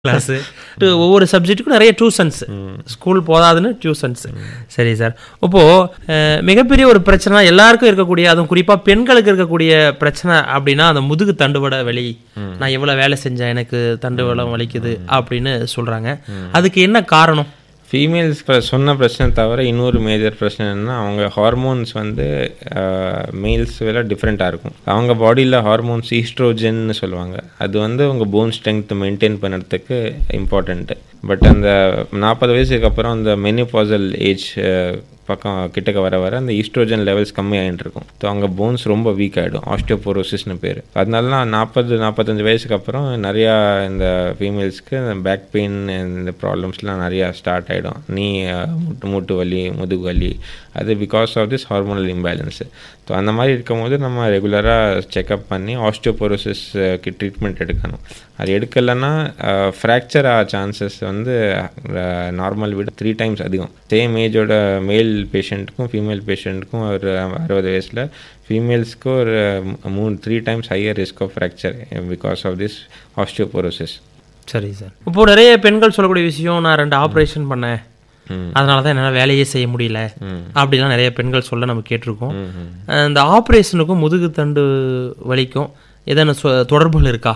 Class ஒவ்வொரு சப்ஜெக்ட்டுக்கும் நிறைய tuitions, school போதாதுன்னு tuitions. சரி சார், இப்போது மிகப்பெரிய ஒரு பிரச்சனை எல்லாருக்கும் இருக்கக்கூடிய, அதுவும் குறிப்பாக பெண்களுக்கு இருக்கக்கூடிய பிரச்சனை அப்படின்னா அந்த முதுகு தண்டுவட வலி. நான் எவ்வளோ வேலை செஞ்சேன் எனக்கு தண்டுவடம் வலிக்குது அப்படின்னு சொல்கிறாங்க. அதுக்கு என்ன காரணம்? ஃபீமேல்ஸ் சொன்ன பிரச்சனை தவிர இன்னொரு மேஜர் பிரச்சனை என்னன்னா, அவங்க ஹார்மோன்ஸ் வந்து மேல்ஸ் விட டிஃப்ரெண்ட்டாக இருக்கும். அவங்க பாடியில் ஹார்மோன்ஸ் ஈஸ்ட்ரோஜன்னு சொல்லுவாங்க. அது வந்து உங்கள் போன் ஸ்ட்ரென்த் மெயின்டைன் பண்ணுறதுக்கு இம்பார்ட்டண்ட்டு. பட் அந்த 40 வயசுக்கு அப்புறம் அந்த மெனிபாசல் ஏஜ் பக்கம் கிட்டக்க வர வர அந்த ஈஸ்ட்ரோஜன் லெவல்ஸ் கம்மியாகிட்டு இருக்கும். ஸோ அங்கே போன்ஸ் ரொம்ப வீக் ஆகிடும், ஆஸ்டியோபோரோசிஸ்னு பேர். அதனால 40-45 வயசுக்கு அப்புறம் நிறையா இந்த ஃபீமேல்ஸ்க்கு பேக் பெயின் இந்த ப்ராப்ளம்ஸ்லாம் நிறையா ஸ்டார்ட் ஆகிடும். மூட்டு வலி, முதுகு வலி, அது because of this hormonal imbalance. So அந்த மாதிரி இருக்கும்போது நம்ம ரெகுலராக செக்அப் பண்ணி ஆஸ்டியோபோரோசிஸ்க்கு ட்ரீட்மெண்ட் எடுக்கணும். அது எடுக்கலைன்னா ஃப்ராக்சர் ஆக சான்சஸ் வந்து நார்மல் விட 3 times அதிகம். சேம் ஏஜோட மேல் பேஷண்ட்டுக்கும் ஃபீமேல் பேஷண்ட்டுக்கும் ஒரு 60 வயசில், ஃபீமேல்ஸ்க்கு ஒரு 3 times higher risk of fracture because of this osteoporosis. சரி சார், இப்போது நிறைய பெண்கள் சொல்லக்கூடிய விஷயம், நான் 2 ஆப்ரேஷன் பண்ணேன், அதனால தான் என்னால் வேலையே செய்ய முடியல அப்படிலாம் நிறைய பெண்கள் சொல்ல நம்ம கேட்டிருக்கோம். இந்த ஆப்ரேஷனுக்கும் முதுகு தண்டு வலிக்கும் எதனா தொடர்புகள் இருக்கா?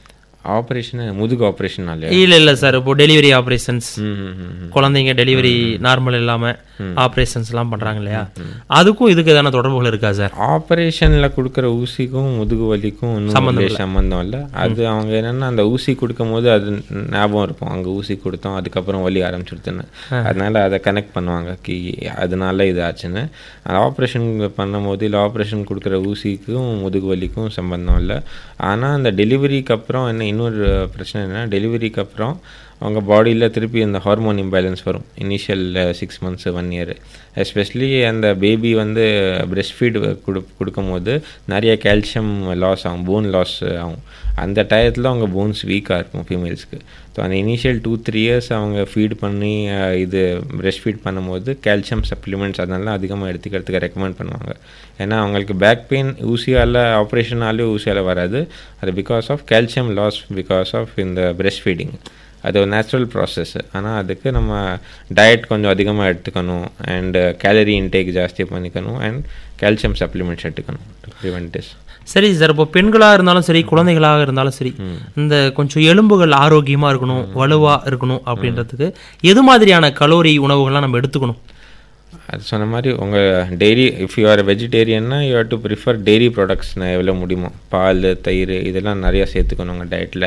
ஆப்ரேஷன் முதுகு ஆப்ரேஷனால இல்லை சார், இப்போ டெலிவரி ஆப்ரேஷன்ஸ், குழந்தைங்க டெலிவரி நார்மல் இல்லாமல் ஆப்ரேஷன்ஸ்லாம் பண்ணுறாங்க இல்லையா, அதுக்கும் இதுக்கு எதனா தொடர்புகள் இருக்கா சார்? ஆப்ரேஷனில் கொடுக்குற ஊசிக்கும் முதுகு வலிக்கும் சம்மந்தம் இல்லை. அது அவங்க என்னென்னா அந்த ஊசி கொடுக்கும் போது அது ஞாபகம் இருக்கும், அங்கே ஊசி கொடுத்தோம் அதுக்கப்புறம் வலி ஆரம்பிச்சிடுதுன்னு. அதனால அதை கனெக்ட் பண்ணுவாங்க அதனால இது ஆச்சுன்னு. ஆப்ரேஷன் பண்ணும்போது இல்லை ஆப்ரேஷன் கொடுக்குற ஊசிக்கும் முதுகு வலிக்கும் சம்பந்தம் இல்லை. ஆனால் அந்த டெலிவரிக்கு அப்புறம் இன்னொரு பிரச்சனை என்னென்னா, டெலிவரிக்கு அப்புறம் அவங்க பாடியில் திருப்பி அந்த ஹார்மோன் இம்பேலன்ஸ் வரும். இனிஷியல் 6 months 1 year, எஸ்பெஷலி அந்த பேபி வந்து பிரெஸ்ட் ஃபீட் கொடுக்கும் போது நிறைய கால்சியம் லாஸ் ஆகும், போன் லாஸ் ஆகும். அந்த டயத்தில் அவங்க போன்ஸ் வீக்காக இருக்கும் ஃபீமேல்ஸ்க்கு. ஸோ அந்த இனிஷியல் 2-3 years அவங்க ஃபீட் பண்ணி இது பிரெஸ்ட் ஃபீட் பண்ணும்போது கால்சியம் சப்ளிமெண்ட்ஸ் அதனால அதிகமாக எடுத்துக்கிறதுக்கு ரெக்கமெண்ட் பண்ணுவாங்க. ஏன்னா அவங்களுக்கு பேக் பெயின் ஊசியால், ஆப்ரேஷனாலே ஊசியால் வராது. அது because of calcium loss because of இந்த பிரெஸ்ட் ஃபீடிங். அது ஒரு நேச்சுரல் ப்ராசஸ். ஆனால் அதுக்கு நம்ம டயட் கொஞ்சம் அதிகமாக எடுத்துக்கணும், அண்ட் கேலரி இன்டேக் ஜாஸ்தி பண்ணிக்கணும், அண்ட் கால்சியம் சப்ளிமெண்ட்ஸ் எடுத்துக்கணும் டு ப்ரிவென்ட் திஸ். சரி சார், இப்போ பெண்களாக இருந்தாலும் சரி குழந்தைகளாக இருந்தாலும் சரி, இந்த கொஞ்சம் எலும்புகள் ஆரோக்கியமாக இருக்கணும், வலுவாக இருக்கணும் அப்படின்றதுக்கு எது மாதிரியான கலோரி உணவுகள்லாம் நம்ம எடுத்துக்கணும்? அது சொன்ன மாதிரி உங்கள் dairy, if you are வெஜிடேரியன்னா you have to prefer dairy products எவ்வளோ முடியுமோ, பால், தயிர் இதெல்லாம் நிறையா சேர்த்துக்கணும் உங்கள் டயட்டில்.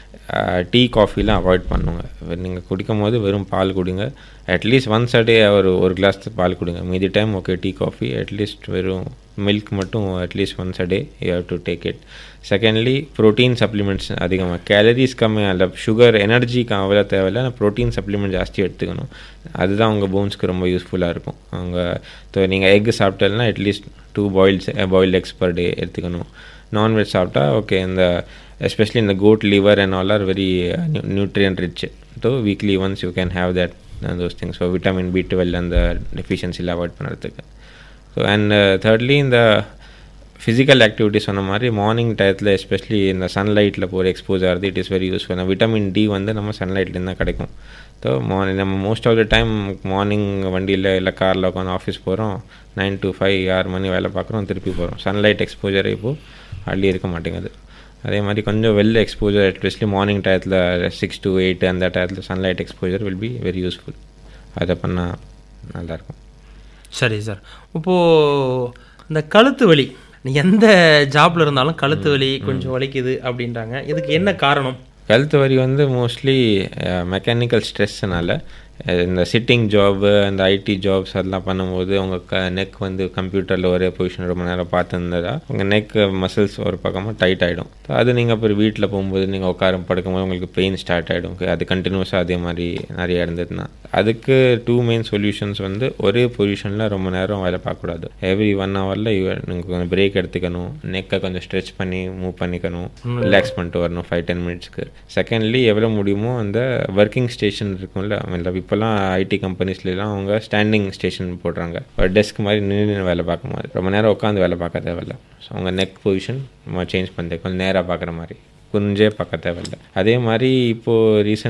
டீ, காஃபிலாம் அவாய்ட் பண்ணுங்க. நீங்கள் குடிக்கும் போது வெறும் பால் குடிங்க. அட்லீஸ்ட் ஒன்ஸ் அ டே ஒரு கிளாஸ் பால் குடிங்க. மீதி time okay tea, coffee, at least வெறும் மில்க் மட்டும் at least once a day you have to take it. Secondly, protein supplements அதிகமாக, கேலரிஸ் கம்மியாக இல்லை, சுகர் எனர்ஜிக்கு அவ்வளோ தேவையில்லை, ப்ரோட்டீன் சப்ளிமெண்ட் ஜாஸ்தி எடுத்துக்கணும். அதுதான் உங்கள் போன்ஸ்க்கு ரொம்ப யூஸ்ஃபுல்லாக இருக்கும். அவங்க நீங்கள் egg சாப்பிட்டேன்னா at least 2 boiled X per day எடுத்துக்கணும். நான்வெஜ் சாப்பிட்டா ஓகே, இந்த especially in the goat liver and all are very nutrient rich, so weekly once you can have that and those things for vitamin B12 and the deficiency avoid பண்றதுக்கு. So and thirdly, in the physical activities சொன்ன மாதிரி morning டயத்தில் especially இந்த சன்லைட்டில் போகிற expose ஆகிறது it is very useful. Vitamin D வந்து நம்ம சன்லைட்லேருந்து தான் கிடைக்கும். ஸோ நம்ம most of the time morning வண்டியில் இல்லை காரில் உட்காந்து ஆஃபீஸ் போகிறோம், 9 to 5 6 மணி வேலை பார்க்குறோம், திருப்பி போகிறோம். சன்லைட் எக்ஸ்போஜர் இப்போது ஹார்ட்லி இருக்க மாட்டேங்குது. அதே மாதிரி கொஞ்சம் வெல் எக்ஸ்போஜர், எஸ்பெஷலி மார்னிங் டயத்தில் 6 to 8 அந்த டயத்தில் sunlight exposure will be very useful. அதை பண்ணால் நல்லாயிருக்கும். சரி சார், இப்போது இந்த கழுத்து வலி, எந்த ஜாப்ல இருந்தாலும் கழுத்து வலி கொஞ்சம் வலிக்குது அப்படின்றாங்க, இதுக்கு என்ன காரணம்? கழுத்து வலி வந்து மோஸ்ட்லி மெக்கானிக்கல் ஸ்ட்ரெஸ்ஸுனால, இந்த சிட்டிங் ஜாபு, அந்த ஐடி ஜாப்ஸ் அதெல்லாம் பண்ணும்போது உங்கள் நெக் வந்து கம்ப்யூட்டரில் ஒரே பொசிஷன் ரொம்ப நேரம் பார்த்துருந்ததா உங்கள் நெக் மசில்ஸ் ஒரு பக்கமாக டைட் ஆகிடும். அது நீங்கள் அப்புறம் வீட்டில் போகும்போது நீங்கள் படுக்கும்போது உங்களுக்கு பெயின் ஸ்டார்ட் ஆகிடும். அது கண்டினியூஸாக அதே மாதிரி நிறைய இருந்ததுன்னா அதுக்கு 2 main சொல்யூஷன்ஸ் வந்து ஒரே பொசிஷனில் ரொம்ப நேரம் வேலை பார்க்கக்கூடாது. எவ்ரி 1 hourல நீங்கள் கொஞ்சம் பிரேக் எடுத்துக்கணும், நெக்கை கொஞ்சம் ஸ்ட்ரெச் பண்ணி மூவ் பண்ணிக்கணும், ரிலாக்ஸ் பண்ணிட்டு வரணும் 5-10 minutesக்கு. செகண்ட்லி, எவ்வளோ முடியுமோ அந்த ஒர்க்கிங் ஸ்டேஷன் இருக்கும்ல, இப்போல்லாம் ஐடி கம்பெனிஸ்லாம் அவங்க ஸ்டாண்டிங் ஸ்டேஷன் போடுறாங்க, ஒரு டெஸ்க் மாதிரி நின்று வேலை பார்க்கும் போது ரொம்ப நேரம் உட்காந்து வேலை பார்க்க தேவையில்ல. ஸோ அவங்க நெக் பொசிஷன் சேஞ்ச் பண்ணி கொஞ்சம் நேராக பார்க்குற மாதிரி, குஞ்சே பார்க்க தேவையில்லை. அதே மாதிரி இப்போது ரீசெண்ட்